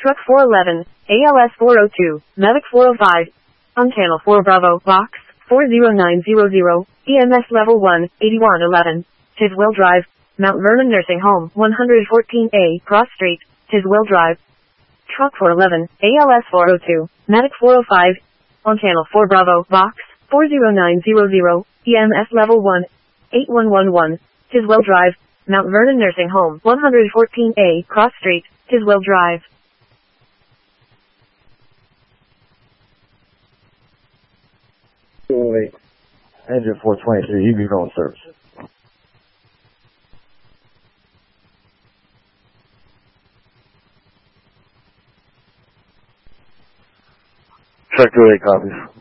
Truck 411, ALS 402, Medic 405, on Channel 4 Bravo, Box 40900, EMS Level 1, 8111, Tiswell Drive, Mount Vernon Nursing Home, 114A, Cross Street, Tiswell Drive. Truck 411, ALS 402, Medic 405, on Channel 4 Bravo, Box 40900, EMS Level 1, 8111, Tiswell Drive, Mount Vernon Nursing Home, 114A, Cross Street, Tiswell Drive. Wait. Engine 423, you be on service. Truck 28 copies.